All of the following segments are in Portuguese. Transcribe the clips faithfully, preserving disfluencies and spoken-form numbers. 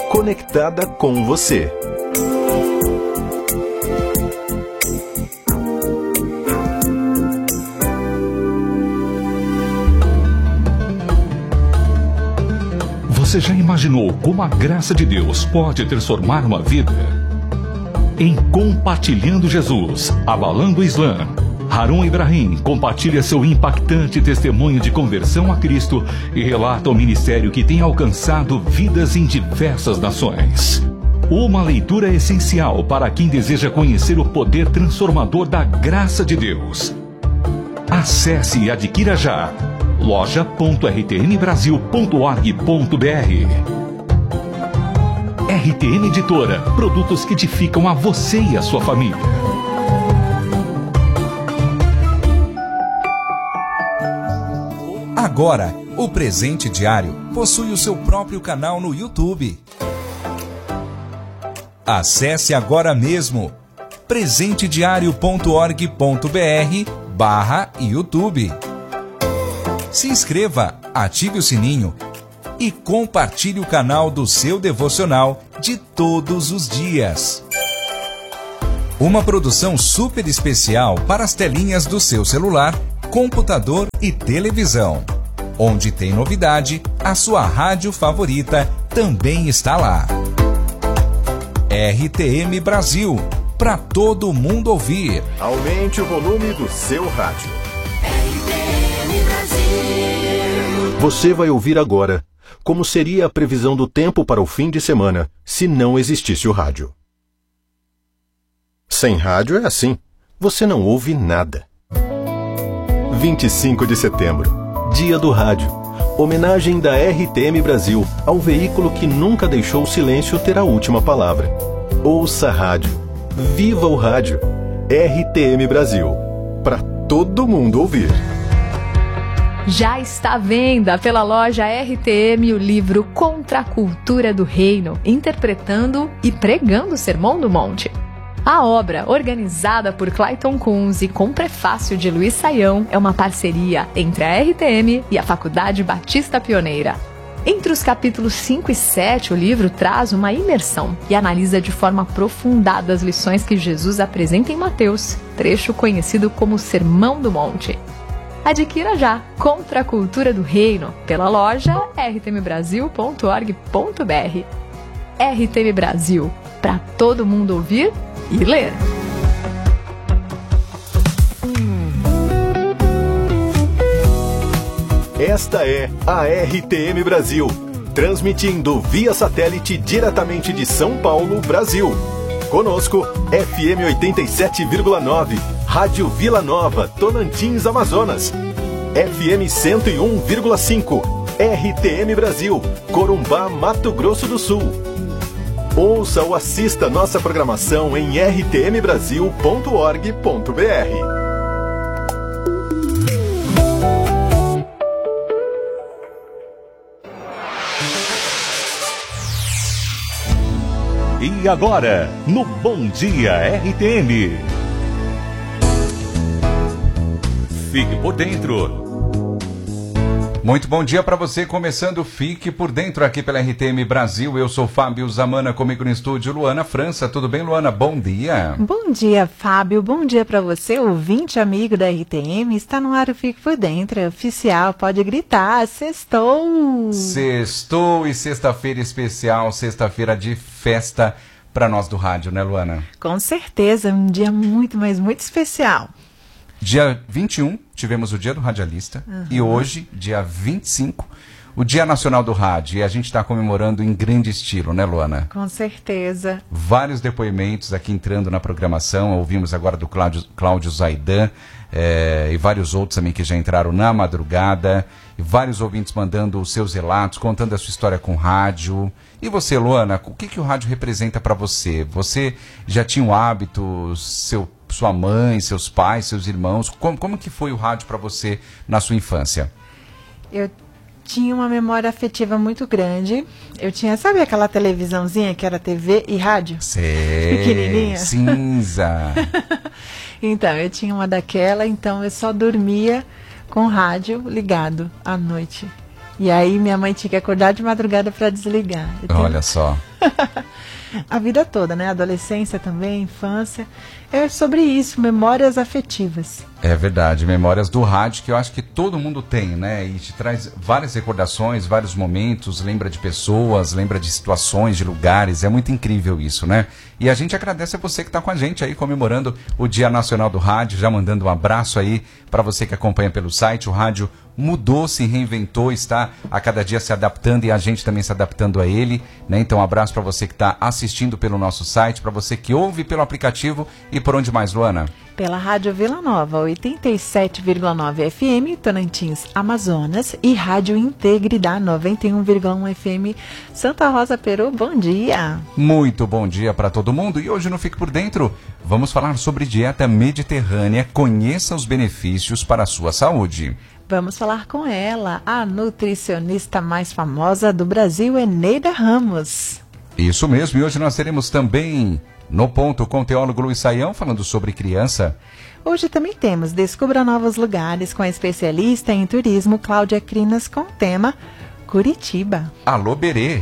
conectada com você. Você já imaginou como a graça de Deus pode transformar uma vida? Em Compartilhando Jesus, Abalando o Islã, Harun Ibrahim compartilha seu impactante testemunho de conversão a Cristo e relata o ministério que tem alcançado vidas em diversas nações. Uma leitura essencial para quem deseja conhecer o poder transformador da graça de Deus. Acesse e adquira já loja ponto r t m brasil ponto org ponto b r. R T M Editora, produtos que edificam a você e a sua família. Agora, o Presente Diário possui o seu próprio canal no YouTube. Acesse agora mesmo presente diário ponto org ponto b r barra YouTube. Se inscreva, ative o sininho e compartilhe o canal do seu devocional de todos os dias. Uma produção super especial para as telinhas do seu celular, computador e televisão. Onde tem novidade, a sua rádio favorita também está lá. R T M Brasil, para todo mundo ouvir. Aumente o volume do seu rádio. R T M Brasil. Você vai ouvir agora como seria a previsão do tempo para o fim de semana se não existisse o rádio. Sem rádio é assim, você não ouve nada. vinte e cinco de setembro, Dia do Rádio. Homenagem da R T M Brasil ao veículo que nunca deixou o silêncio ter a última palavra. Ouça a rádio. Viva o rádio. R T M Brasil. Para todo mundo ouvir. Já está à venda pela loja R T M o livro Contra a Cultura do Reino, interpretando e pregando o Sermão do Monte. A obra, organizada por Clayton Kunz e com prefácio de Luiz Saião, é uma parceria entre a R T M e a Faculdade Batista Pioneira. Entre os capítulos cinco e sete, o livro traz uma imersão e analisa de forma aprofundada as lições que Jesus apresenta em Mateus, trecho conhecido como Sermão do Monte. Adquira já Contra a Cultura do Reino pela loja r t m brasil ponto org ponto b r. R T M Brasil, para todo mundo ouvir e ler. Esta é a R T M Brasil, transmitindo via satélite diretamente de São Paulo, Brasil. Conosco, F M oitenta e sete vírgula nove, Rádio Vila Nova, Tocantins, Amazonas. F M cento e um vírgula cinco, R T M Brasil, Corumbá, Mato Grosso do Sul. Ouça ou assista nossa programação em r t m brasil ponto org ponto b r. E agora, no Bom Dia R T M. Fique por dentro. Muito bom dia para você, começando Fique por Dentro aqui pela R T M Brasil. Eu sou Fábio Zamana, comigo no estúdio Luana França. Tudo bem, Luana? Bom dia. Bom dia, Fábio. Bom dia para você, ouvinte amigo da R T M. Está no ar o Fique por Dentro, é oficial, pode gritar. Sextou! Sextou e sexta-feira especial, sexta-feira de festa para nós do rádio, né, Luana? Com certeza, um dia muito, mas muito especial. Dia vinte e um, tivemos o Dia do Radialista, uhum. E hoje, dia vinte e cinco, o Dia Nacional do Rádio. E a gente está comemorando em grande estilo, né, Luana? Com certeza. Vários depoimentos aqui entrando na programação. Ouvimos agora do Cláudio, Cláudio Zaidan é, e vários outros também que já entraram na madrugada. E vários ouvintes mandando os seus relatos, contando a sua história com rádio. E você, Luana, o que, que o rádio representa para você? Você já tinha o hábito, seu sua mãe, seus pais, seus irmãos, como, como que foi o rádio para você na sua infância? Eu tinha uma memória afetiva muito grande. Eu tinha, sabe aquela televisãozinha que era T V e rádio? Sei, pequenininha. Cinza. Então, eu tinha uma daquela, então eu só dormia com o rádio ligado à noite. E aí minha mãe tinha que acordar de madrugada para desligar. Eu Olha tenho... só. A vida toda, né? Adolescência também, infância. É sobre isso, memórias afetivas. É verdade, memórias do rádio que eu acho que todo mundo tem, né? E te traz várias recordações, vários momentos, lembra de pessoas, lembra de situações, de lugares. É muito incrível isso, né? E a gente agradece a você que está com a gente aí comemorando o Dia Nacional do Rádio, já mandando um abraço aí para você que acompanha pelo site. O rádio mudou, se reinventou, está a cada dia se adaptando e a gente também se adaptando a ele, né? Então um abraço para você que está assistindo pelo nosso site, para você que ouve pelo aplicativo e por onde mais, Luana? Pela Rádio Vila Nova, oitenta e sete vírgula nove F M, Tocantins, Amazonas, e Rádio Integridade, noventa e um vírgula um F M, Santa Rosa, Peru. Bom dia! Muito bom dia para todo mundo. E hoje no Fique por Dentro, vamos falar sobre dieta mediterrânea. Conheça os benefícios para a sua saúde. Vamos falar com ela, a nutricionista mais famosa do Brasil, Eneida Ramos. Isso mesmo, e hoje nós teremos também No Ponto com o teólogo Luiz Saião falando sobre criança. Hoje também temos Descubra Novos Lugares com a especialista em turismo Cláudia Crinas com o tema Curitiba. Alô, Berê!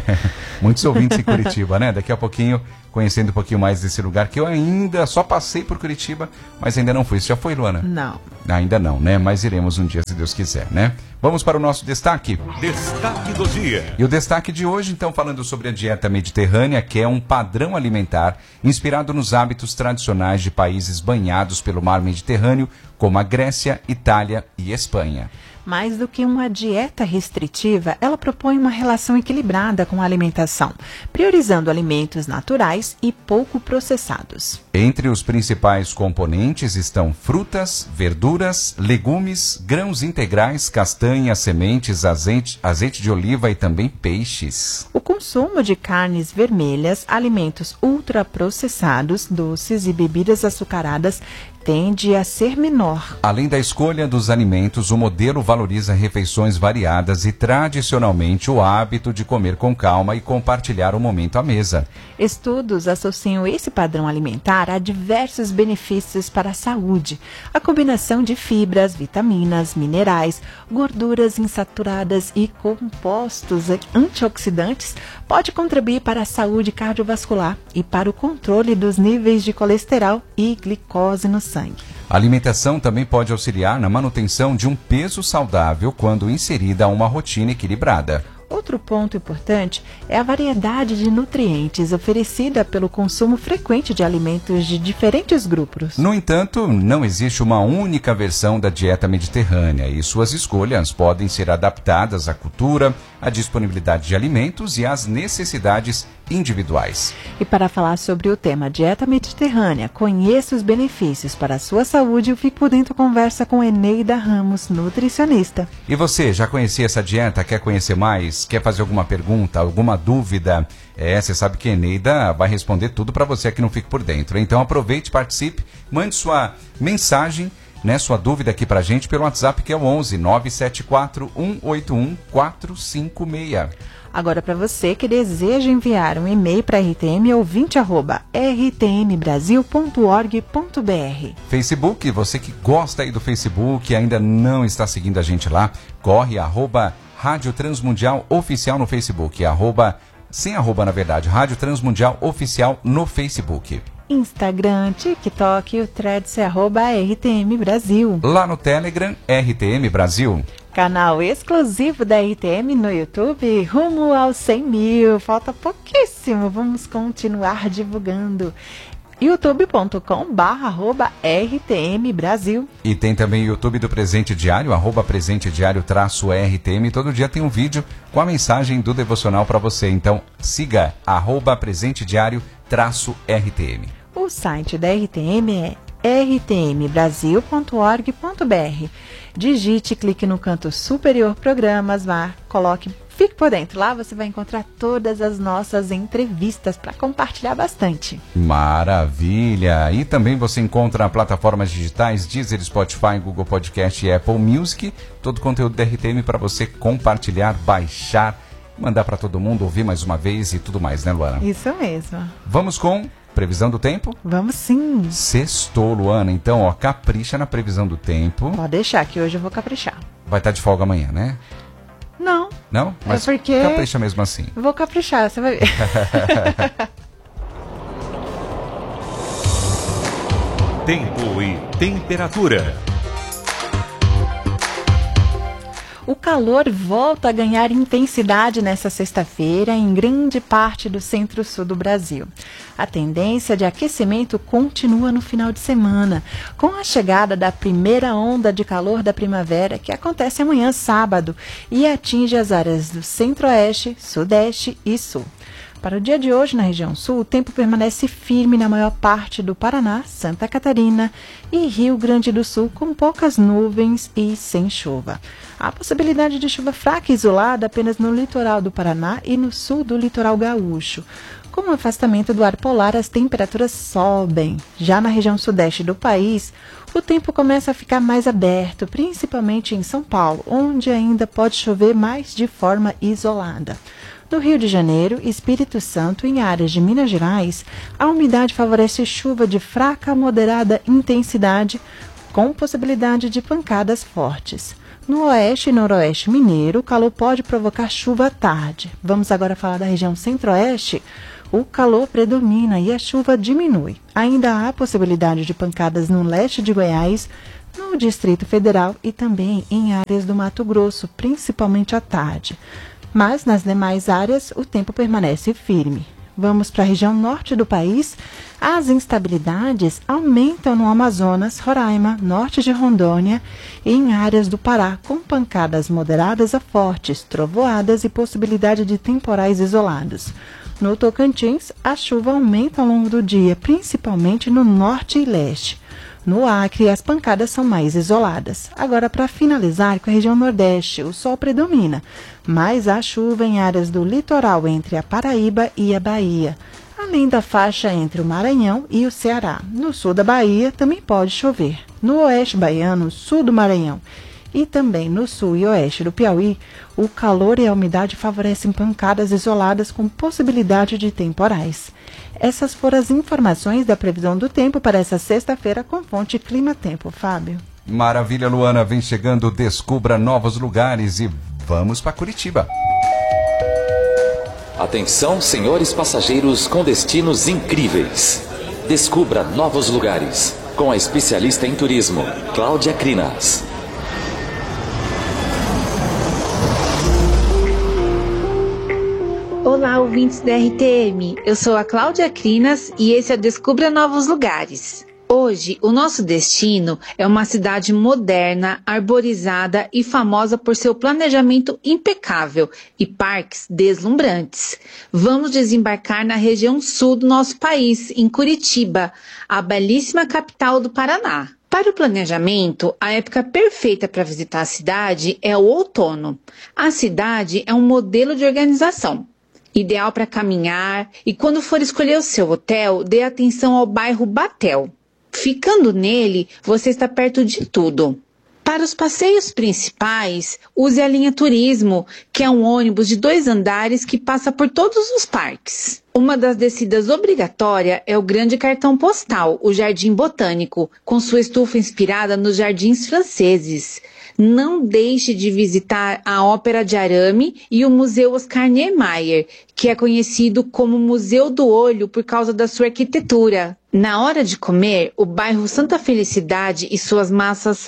Muitos ouvintes em Curitiba, né? Daqui a pouquinho, conhecendo um pouquinho mais desse lugar, que eu ainda só passei por Curitiba, mas ainda não fui. Você já foi, Luana? Não. Ainda não, né? Mas iremos um dia, se Deus quiser, né? Vamos para o nosso destaque. Destaque do dia. E o destaque de hoje, então, falando sobre a dieta mediterrânea, que é um padrão alimentar inspirado nos hábitos tradicionais de países banhados pelo mar Mediterrâneo, como a Grécia, Itália e Espanha. Mais do que uma dieta restritiva, ela propõe uma relação equilibrada com a alimentação, priorizando alimentos naturais e pouco processados. Entre os principais componentes estão frutas, verduras, legumes, grãos integrais, castanhas, sementes, azeite, azeite de oliva e também peixes. O consumo de carnes vermelhas, alimentos ultraprocessados, doces e bebidas açucaradas tende a ser menor. Além da escolha dos alimentos, o modelo valoriza refeições variadas e, tradicionalmente, o hábito de comer com calma e compartilhar o momento à mesa. Estudos associam esse padrão alimentar a diversos benefícios para a saúde. A combinação de fibras, vitaminas, minerais, gorduras insaturadas e compostos antioxidantes pode contribuir para a saúde cardiovascular e para o controle dos níveis de colesterol e glicose no sangue. A alimentação também pode auxiliar na manutenção de um peso saudável quando inserida a uma rotina equilibrada. Outro ponto importante é a variedade de nutrientes oferecida pelo consumo frequente de alimentos de diferentes grupos. No entanto, não existe uma única versão da dieta mediterrânea e suas escolhas podem ser adaptadas à cultura, à disponibilidade de alimentos e às necessidades individuais. E para falar sobre o tema dieta mediterrânea, conheça os benefícios para a sua saúde, eu Fico por Dentro conversa com Eneida Ramos, nutricionista. E você, já conhecia essa dieta? Quer conhecer mais? Quer fazer alguma pergunta, alguma dúvida? É, você sabe que a Eneida vai responder tudo para você aqui no Fique por Dentro. Então aproveite, participe, mande sua mensagem, né, sua dúvida aqui pra gente pelo WhatsApp, que é o onze nove sete quatro um oito um quatro cinco seis. Agora, para você que deseja enviar um e-mail para r t m ouvinte arroba r t m brasil ponto org ponto b r. Facebook, você que gosta aí do Facebook e ainda não está seguindo a gente lá, corre, arroba Rádio Transmundial Oficial no Facebook, arroba, sem arroba na verdade, Rádio Transmundial Oficial no Facebook. Instagram, TikTok e o Threads é arroba R T M Brasil. Lá no Telegram, R T M Brasil. Canal exclusivo da R T M no YouTube, rumo aos cem mil. Falta pouquíssimo, vamos continuar divulgando. youtube ponto com barra arroba R T M Brasil. E tem também o YouTube do Presente Diário, arroba Presente Diário traço R T M. Todo dia tem um vídeo com a mensagem do devocional para você. Então siga, arroba Presente Diário traço R T M. O site da R T M é r t m brasil ponto org ponto b r. Digite, clique no canto superior Programas, vá, coloque Fique por Dentro. Lá você vai encontrar todas as nossas entrevistas para compartilhar bastante. Maravilha! E também você encontra plataformas digitais, Deezer, Spotify, Google Podcast e Apple Music. Todo o conteúdo da R T M para você compartilhar, baixar, mandar para todo mundo, ouvir mais uma vez e tudo mais, né, Luana? Isso mesmo. Vamos com previsão do tempo? Vamos sim. Sextou, Luana. Então, ó, capricha na previsão do tempo. Pode deixar que hoje eu vou caprichar. Vai estar de folga amanhã, né? Não. Não? Mas é porque... capricha mesmo assim. Vou caprichar, você vai ver. Tempo e temperatura. O calor volta a ganhar intensidade nesta sexta-feira em grande parte do centro-sul do Brasil. A tendência de aquecimento continua no final de semana, com a chegada da primeira onda de calor da primavera, que acontece amanhã sábado e atinge as áreas do centro-oeste, sudeste e sul. Para o dia de hoje, na região sul, o tempo permanece firme na maior parte do Paraná, Santa Catarina e Rio Grande do Sul, com poucas nuvens e sem chuva. Há possibilidade de chuva fraca e isolada apenas no litoral do Paraná e no sul do litoral gaúcho. Com o afastamento do ar polar, as temperaturas sobem. Já na região sudeste do país, o tempo começa a ficar mais aberto, principalmente em São Paulo, onde ainda pode chover mais de forma isolada. No Rio de Janeiro, Espírito Santo e em áreas de Minas Gerais, a umidade favorece chuva de fraca a moderada intensidade, com possibilidade de pancadas fortes. No oeste e noroeste mineiro, o calor pode provocar chuva à tarde. Vamos agora falar da região centro-oeste. O calor predomina e a chuva diminui. Ainda há possibilidade de pancadas no leste de Goiás, no Distrito Federal e também em áreas do Mato Grosso, principalmente à tarde. Mas nas demais áreas o tempo permanece firme. Vamos para a região norte do país. As instabilidades aumentam no Amazonas, Roraima, norte de Rondônia e em áreas do Pará, com pancadas moderadas a fortes, trovoadas e possibilidade de temporais isolados. No Tocantins, a chuva aumenta ao longo do dia, principalmente no norte e leste. No Acre, as pancadas são mais isoladas. Agora, para finalizar, com a região nordeste, o sol predomina, mas há chuva em áreas do litoral entre a Paraíba e a Bahia, além da faixa entre o Maranhão e o Ceará. No sul da Bahia também pode chover. No oeste baiano, sul do Maranhão e também no sul e oeste do Piauí, o calor e a umidade favorecem pancadas isoladas com possibilidade de temporais. Essas foram as informações da previsão do tempo para essa sexta-feira com fonte Clima Tempo. Fábio. Maravilha, Luana. Vem chegando, descubra novos lugares e vamos para Curitiba. Atenção, senhores passageiros com destinos incríveis. Descubra novos lugares com a especialista em turismo, Cláudia Crinas. Olá, ouvintes da R T M. Eu sou a Cláudia Crinas e esse é o Descubra Novos Lugares. Hoje, o nosso destino é uma cidade moderna, arborizada e famosa por seu planejamento impecável e parques deslumbrantes. Vamos desembarcar na região sul do nosso país, em Curitiba, a belíssima capital do Paraná. Para o planejamento, a época perfeita para visitar a cidade é o outono. A cidade é um modelo de organização, ideal para caminhar, e quando for escolher o seu hotel, dê atenção ao bairro Batel. Ficando nele, você está perto de tudo. Para os passeios principais, use a linha Turismo, que é um ônibus de dois andares que passa por todos os parques. Uma das descidas obrigatória é o grande cartão postal, o Jardim Botânico, com sua estufa inspirada nos jardins franceses. Não deixe de visitar a Ópera de Arame e o Museu Oscar Niemeyer, que é conhecido como Museu do Olho por causa da sua arquitetura. Na hora de comer, o bairro Santa Felicidade e suas massas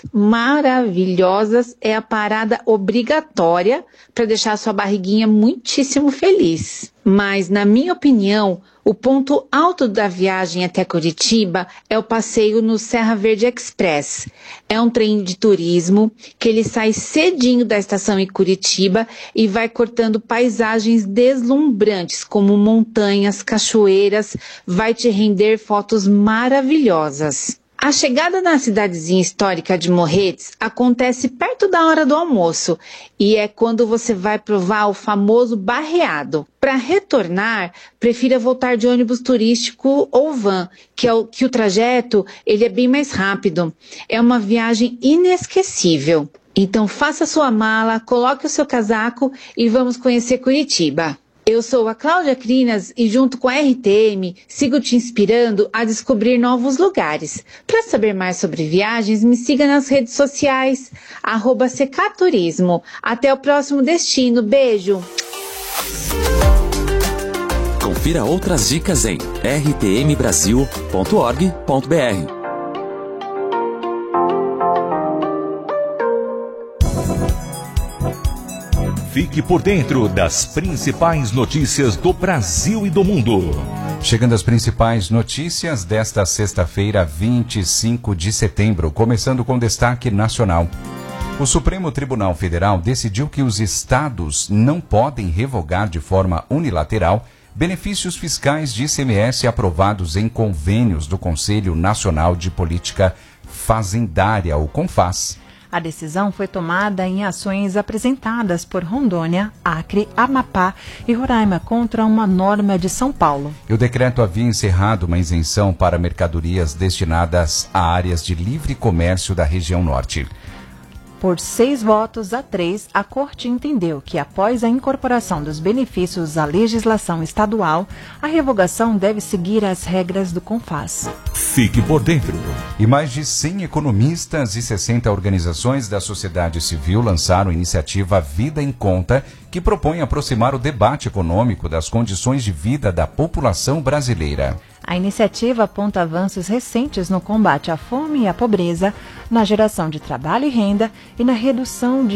maravilhosas é a parada obrigatória para deixar sua barriguinha muitíssimo feliz. Mas, na minha opinião, o ponto alto da viagem até Curitiba é o passeio no Serra Verde Express. É um trem de turismo que ele sai cedinho da estação em Curitiba e vai cortando paisagens deslumbrantes como montanhas, cachoeiras, vai te render fotos maravilhosas. A chegada na cidadezinha histórica de Morretes acontece perto da hora do almoço e é quando você vai provar o famoso barreado. Para retornar, prefira voltar de ônibus turístico ou van, que, é o, que o trajeto ele é bem mais rápido. É uma viagem inesquecível. Então faça sua mala, coloque o seu casaco e vamos conhecer Curitiba. Eu sou a Cláudia Crinas e junto com a R T M sigo te inspirando a descobrir novos lugares. Para saber mais sobre viagens, me siga nas redes sociais, arroba Secaturismo. Até o próximo destino. Beijo! Confira outras dicas em r t m brasil ponto org ponto b r. Fique por dentro das principais notícias do Brasil e do mundo. Chegando às principais notícias desta sexta-feira, vinte e cinco de setembro, começando com destaque nacional. O Supremo Tribunal Federal decidiu que os estados não podem revogar de forma unilateral benefícios fiscais de I C M S aprovados em convênios do Conselho Nacional de Política Fazendária, o CONFAS. A decisão foi tomada em ações apresentadas por Rondônia, Acre, Amapá e Roraima contra uma norma de São Paulo. E o decreto havia encerrado uma isenção para mercadorias destinadas a áreas de livre comércio da região norte. Por seis votos a três, a Corte entendeu que, após a incorporação dos benefícios à legislação estadual, a revogação deve seguir as regras do CONFAS. Fique por dentro. E mais de cem economistas e sessenta organizações da sociedade civil lançaram a iniciativa Vida em Conta, que propõe aproximar o debate econômico das condições de vida da população brasileira. A iniciativa aponta avanços recentes no combate à fome e à pobreza, na geração de trabalho e renda e na redução de